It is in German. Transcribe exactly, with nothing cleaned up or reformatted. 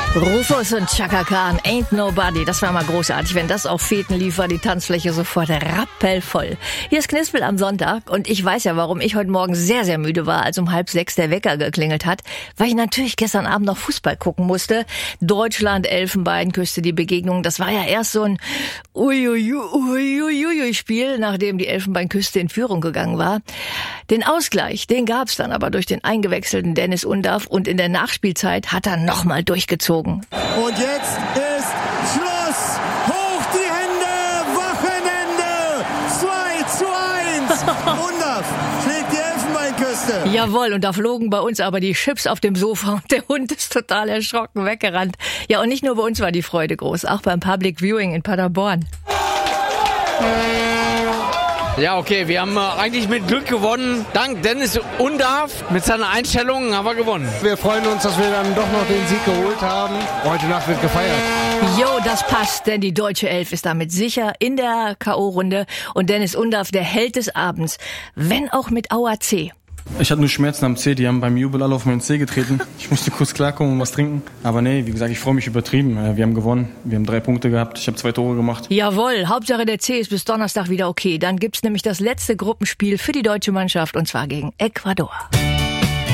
Rufus und Chaka Khan, Ain't Nobody. Das war mal großartig. Wenn das auf Feten lief, war die Tanzfläche sofort rappelvoll. Hier ist Knispel am Sonntag und ich weiß ja, warum ich heute Morgen sehr, sehr müde war, als um halb sechs der Wecker geklingelt hat, weil ich natürlich gestern Abend noch Fußball gucken musste. Deutschland, Elfenbeinküste, die Begegnung. Das war ja erst so ein Uiuiui-Spiel, nachdem die Elfenbeinküste in Führung gegangen war. Den Ausgleich, den gab's dann aber durch den eingewechselten Dennis Undaff und in der Nachspielzeit hat er nochmal durchgezogen. Und jetzt ist Schluss. Hoch die Hände. Wochenende. zwei zu eins. Undaff schlägt die Elfenbeinküste. Jawohl, und da flogen bei uns aber die Chips auf dem Sofa und der Hund ist total erschrocken weggerannt. Ja, und nicht nur bei uns war die Freude groß, auch beim Public Viewing in Paderborn. Ja, okay, wir haben äh, eigentlich mit Glück gewonnen. Dank Dennis Undaff mit seiner Einstellung haben wir gewonnen. Wir freuen uns, dass wir dann doch noch den Sieg geholt haben. Heute Nacht wird gefeiert. Jo, das passt, denn die deutsche Elf ist damit sicher in der K O-Runde und Dennis Undaff der Held des Abends, wenn auch mit Auer C. Ich hatte nur Schmerzen am Zeh, die haben beim Jubel alle auf meinen Zeh getreten. Ich musste kurz klarkommen und was trinken. Aber nee, wie gesagt, ich freue mich übertrieben. Wir haben gewonnen, wir haben drei Punkte gehabt, ich habe zwei Tore gemacht. Jawohl, Hauptsache der C ist bis Donnerstag wieder okay. Dann gibt's nämlich das letzte Gruppenspiel für die deutsche Mannschaft und zwar gegen Ecuador.